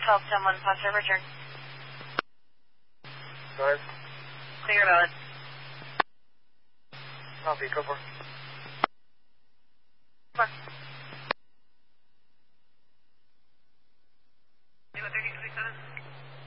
help someone, positive return. Go ahead. Clear about it. Copy, go for it. Four.